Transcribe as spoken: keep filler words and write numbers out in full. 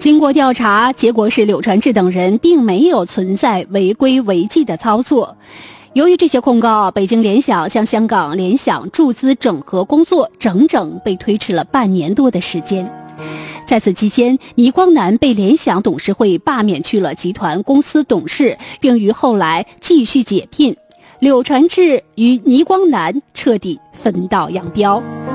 经过调查，结果是柳传志等人并没有存在违规违纪的操作。由于这些控告，北京联想向香港联想注资整合工作整整被推迟了半年多的时间。在此期间，倪光南被联想董事会罢免去了集团公司董事，并于后来继续解聘。柳传志与倪光南彻底分道扬镳。